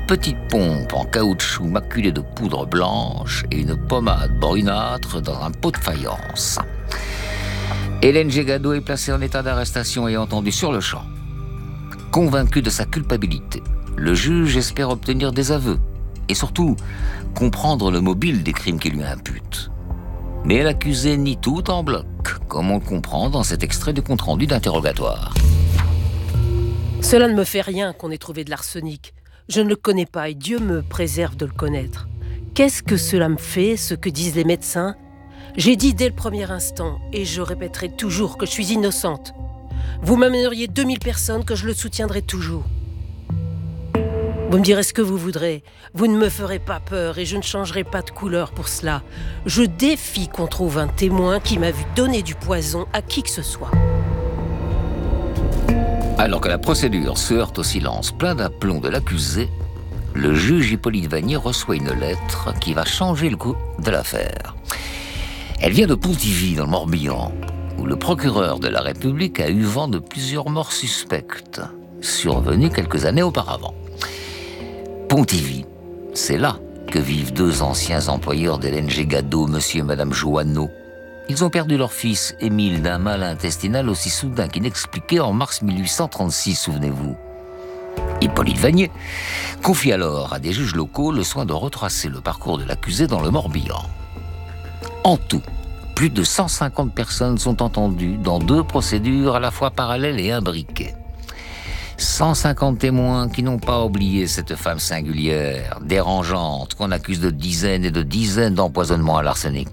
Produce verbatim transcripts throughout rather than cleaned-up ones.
petite pompe en caoutchouc maculée de poudre blanche et une pommade brunâtre dans un pot de faïence. Hélène Gégado est placée en état d'arrestation et entendue sur le champ. Convaincue de sa culpabilité, le juge espère obtenir des aveux et surtout comprendre le mobile des crimes qu'il lui impute. Mais l'accusée nie tout en bloc, comme on le comprend dans cet extrait de compte-rendu d'interrogatoire. Cela ne me fait rien qu'on ait trouvé de l'arsenic. Je ne le connais pas et Dieu me préserve de le connaître. Qu'est-ce que cela me fait, ce que disent les médecins ? J'ai dit dès le premier instant, et je répéterai toujours que je suis innocente. Vous m'amèneriez deux mille personnes, que je le soutiendrai toujours. Vous me direz ce que vous voudrez. Vous ne me ferez pas peur et je ne changerai pas de couleur pour cela. Je défie qu'on trouve un témoin qui m'a vu donner du poison à qui que ce soit. Alors que la procédure se heurte au silence plein d'aplomb de l'accusé, le juge Hippolyte Vanier reçoit une lettre qui va changer le cours de l'affaire. Elle vient de Pontivy, dans le Morbihan, où le procureur de la République a eu vent de plusieurs morts suspectes, survenues quelques années auparavant. Pontivy, c'est là que vivent deux anciens employeurs d'Hélène Gégado, monsieur et madame Joanneau. Ils ont perdu leur fils, Émile, d'un mal intestinal aussi soudain qu'inexpliqué en mars mille huit cent trente-six, souvenez-vous. Hippolyte Vanier confie alors à des juges locaux le soin de retracer le parcours de l'accusé dans le Morbihan. En tout, plus de cent cinquante personnes sont entendues dans deux procédures à la fois parallèles et imbriquées. cent cinquante témoins qui n'ont pas oublié cette femme singulière, dérangeante, qu'on accuse de dizaines et de dizaines d'empoisonnements à l'arsenic.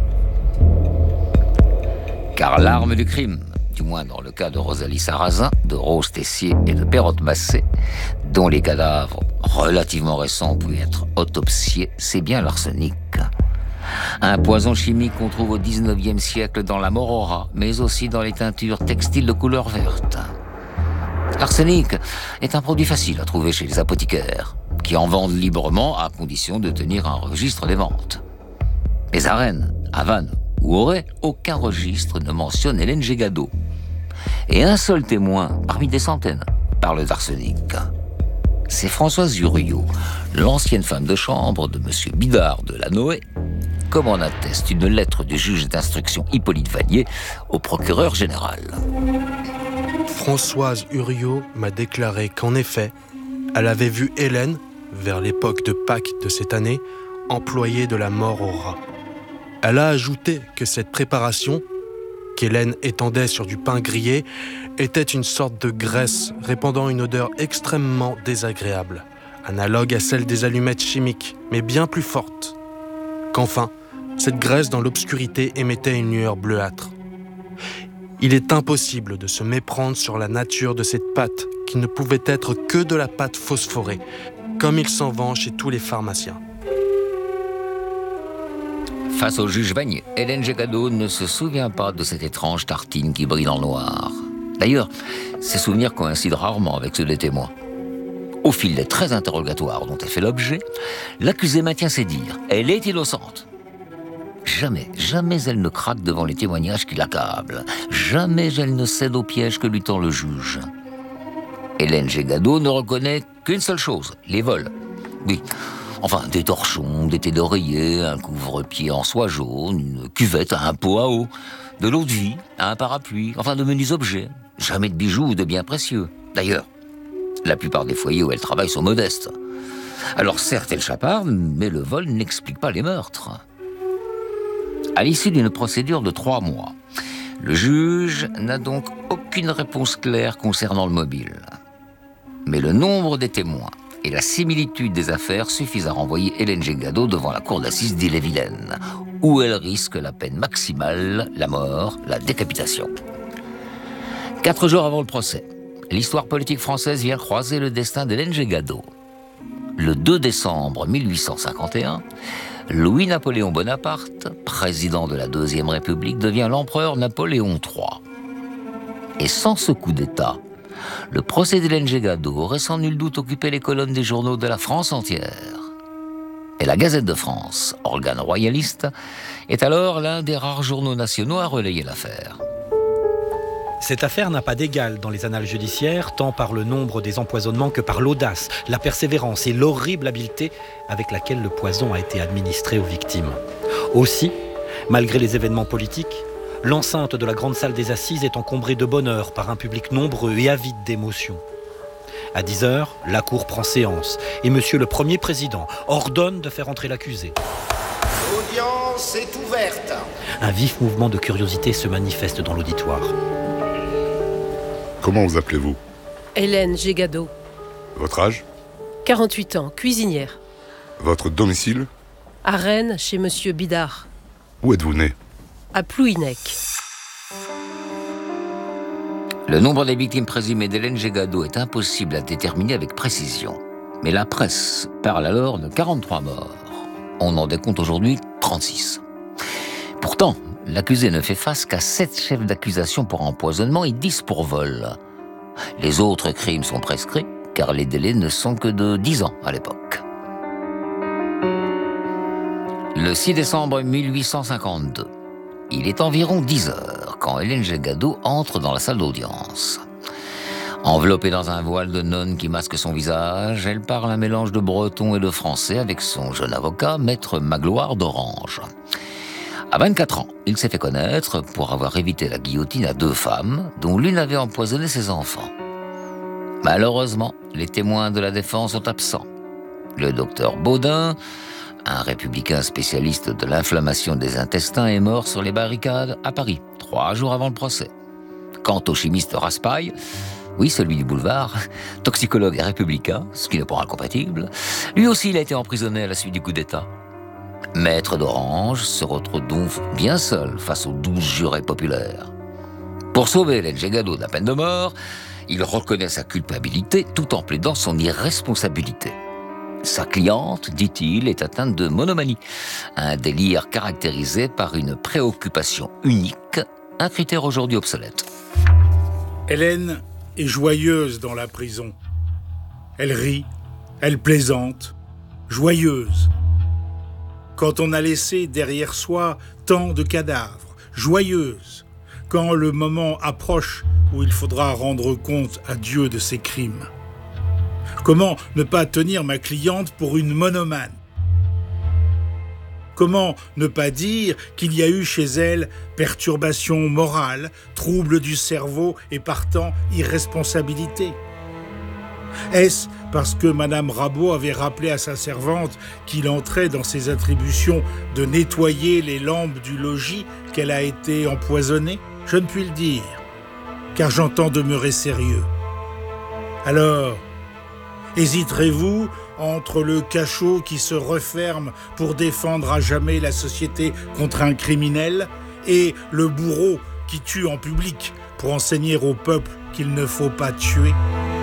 Car l'arme du crime, du moins dans le cas de Rosalie Sarrazin, de Rose Tessier et de Pérotte Massé, dont les cadavres relativement récents pouvaient être autopsiés, c'est bien l'arsenic. Un poison chimique qu'on trouve au dix-neuvième siècle dans la morora, mais aussi dans les teintures textiles de couleur verte. L'arsenic est un produit facile à trouver chez les apothicaires, qui en vendent librement à condition de tenir un registre des ventes. Mais à Rennes, à Vannes ou Auray, aucun registre ne mentionne Hélène Gégado. Et un seul témoin, parmi des centaines, parle d'arsenic. C'est Françoise Uriot, l'ancienne femme de chambre de monsieur Bidard de la Noé, comme en atteste une lettre du juge d'instruction Hippolyte Vanier au procureur général. Françoise Uriot m'a déclaré qu'en effet, elle avait vu Hélène, vers l'époque de Pâques de cette année, employée de la mort au rat. Elle a ajouté que cette préparation, qu'Hélène étendait sur du pain grillé, était une sorte de graisse répandant une odeur extrêmement désagréable, analogue à celle des allumettes chimiques, mais bien plus forte. Qu'enfin, cette graisse dans l'obscurité émettait une lueur bleuâtre. Il est impossible de se méprendre sur la nature de cette pâte qui ne pouvait être que de la pâte phosphorée, comme il s'en vend chez tous les pharmaciens. Face au juge Vanier, Hélène Gégado ne se souvient pas de cette étrange tartine qui brille dans le noir. D'ailleurs, ses souvenirs coïncident rarement avec ceux des témoins. Au fil des treize interrogatoires dont elle fait l'objet, l'accusée maintient ses dires. Elle est innocente. Jamais, jamais elle ne craque devant les témoignages qui l'accablent. Jamais elle ne cède au piège que lui tend le juge. Hélène Gégado ne reconnaît qu'une seule chose, les vols. Oui, enfin, des torchons, des thés d'oreiller, un couvre-pied en soie jaune, une cuvette à un pot à eau, de l'eau de vie, un parapluie, enfin de menus objets. Jamais de bijoux ou de biens précieux. D'ailleurs, la plupart des foyers où elle travaille sont modestes. Alors certes, elle chaparde, mais le vol n'explique pas les meurtres. À l'issue d'une procédure de trois mois, le juge n'a donc aucune réponse claire concernant le mobile. Mais le nombre des témoins et la similitude des affaires suffisent à renvoyer Hélène Gégado devant la cour d'assises d'Ille-et-Vilaine, où elle risque la peine maximale, la mort, la décapitation. Quatre jours avant le procès, l'histoire politique française vient croiser le destin d'Hélène Gégado. Le deux décembre mille huit cent cinquante et un, Louis-Napoléon Bonaparte, président de la Deuxième République, devient l'empereur Napoléon trois. Et sans ce coup d'État, le procès d'Hélène Gégado aurait sans nul doute occupé les colonnes des journaux de la France entière. Et la Gazette de France, organe royaliste, est alors l'un des rares journaux nationaux à relayer l'affaire. Cette affaire n'a pas d'égal dans les annales judiciaires, tant par le nombre des empoisonnements que par l'audace, la persévérance et l'horrible habileté avec laquelle le poison a été administré aux victimes. Aussi, malgré les événements politiques, l'enceinte de la grande salle des assises est encombrée de bonheur par un public nombreux et avide d'émotions. À dix heures, la cour prend séance et monsieur le Premier Président ordonne de faire entrer l'accusé. L'audience est ouverte. Un vif mouvement de curiosité se manifeste dans l'auditoire. Comment vous appelez-vous? Hélène Gégado. Votre âge? quarante-huit ans, cuisinière. Votre domicile? À Rennes, chez monsieur Bidard. Où êtes-vous né? À Plouhinec. Le nombre des victimes présumées d'Hélène Gégado est impossible à déterminer avec précision. Mais la presse parle alors de quarante-trois morts. On en décompte aujourd'hui trente-six. Pourtant, l'accusé ne fait face qu'à sept chefs d'accusation pour empoisonnement et dix pour vol. Les autres crimes sont prescrits, car les délais ne sont que de dix ans à l'époque. Le six décembre mille huit cent cinquante-deux, il est environ dix heures quand Hélène Gégado entre dans la salle d'audience. Enveloppée dans un voile de nonne qui masque son visage, elle parle un mélange de breton et de français avec son jeune avocat, maître Magloire d'Orange. À vingt-quatre ans, il s'est fait connaître pour avoir évité la guillotine à deux femmes, dont l'une avait empoisonné ses enfants. Malheureusement, les témoins de la défense sont absents. Le docteur Baudin, un républicain spécialiste de l'inflammation des intestins, est mort sur les barricades à Paris, trois jours avant le procès. Quant au chimiste Raspail, oui, celui du boulevard, toxicologue et républicain, ce qui n'est pas incompatible, lui aussi il a été emprisonné à la suite du coup d'État. Maître d'Orange se retrouve donc bien seul face aux douze jurés populaires. Pour sauver Hélène Gégado de la peine de mort, il reconnaît sa culpabilité tout en plaidant son irresponsabilité. Sa cliente, dit-il, est atteinte de monomanie, un délire caractérisé par une préoccupation unique, un critère aujourd'hui obsolète. Hélène est joyeuse dans la prison. Elle rit, elle plaisante, joyeuse. Quand on a laissé derrière soi tant de cadavres, joyeuse. Quand le moment approche où il faudra rendre compte à Dieu de ses crimes. Comment ne pas tenir ma cliente pour une monomane? Comment ne pas dire qu'il y a eu chez elle perturbation morale, trouble du cerveau et partant irresponsabilité? Est-ce parce que Madame Rabot avait rappelé à sa servante qu'il entrait dans ses attributions de nettoyer les lampes du logis qu'elle a été empoisonnée? Je ne puis le dire, car j'entends demeurer sérieux. Alors, hésiterez-vous entre le cachot qui se referme pour défendre à jamais la société contre un criminel et le bourreau qui tue en public pour enseigner au peuple qu'il ne faut pas tuer?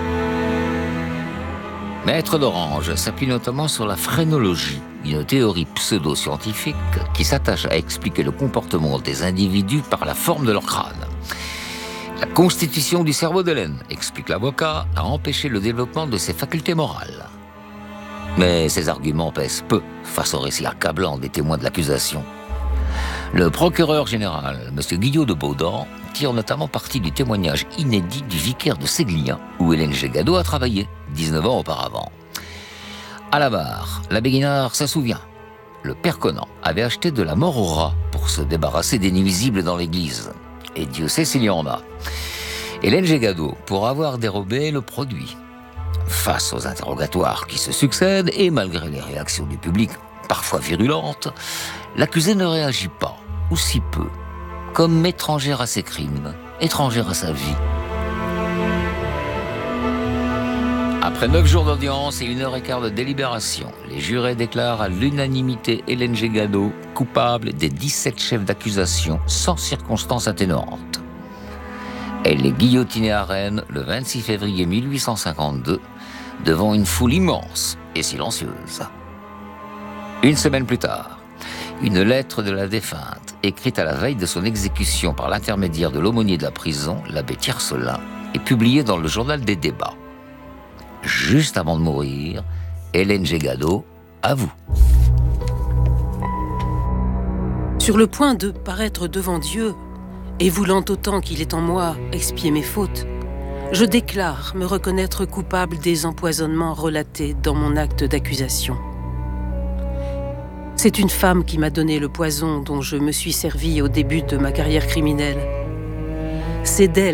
Maître d'Orange s'appuie notamment sur la phrénologie, une théorie pseudo-scientifique qui s'attache à expliquer le comportement des individus par la forme de leur crâne. La constitution du cerveau d'Hélène, explique l'avocat, a empêché le développement de ses facultés morales. Mais ces arguments pèsent peu face au récit accablant des témoins de l'accusation. Le procureur général, M. Guillot de Baudin, tire notamment parti du témoignage inédit du vicaire de Séglien, où Hélène Gégado a travaillé, dix-neuf ans auparavant. À la barre, l'abbé Guinard se souvient. Le père Conan avait acheté de la mort au rat pour se débarrasser des nuisibles dans l'église. Et Dieu sait s'il y en a. Hélène Gégado, pour avoir dérobé le produit. Face aux interrogatoires qui se succèdent, et malgré les réactions du public, parfois virulentes, l'accusé ne réagit pas, ou si peu, comme étrangère à ses crimes, étrangère à sa vie. Après neuf jours d'audience et une heure et quart de délibération, les jurés déclarent à l'unanimité Hélène Gégado coupable des dix-sept chefs d'accusation sans circonstances atténuantes. Elle est guillotinée à Rennes le vingt-six février mille huit cent cinquante-deux devant une foule immense et silencieuse. Une semaine plus tard, une lettre de la défunte, écrite à la veille de son exécution par l'intermédiaire de l'aumônier de la prison, l'abbé Tiercelin, est publiée dans le journal des débats. Juste avant de mourir, Hélène Gégado avoue. Sur le point de paraître devant Dieu, et voulant autant qu'il est en moi expier mes fautes, je déclare me reconnaître coupable des empoisonnements relatés dans mon acte d'accusation. C'est une femme qui m'a donné le poison dont je me suis servi au début de ma carrière criminelle. C'est d'elle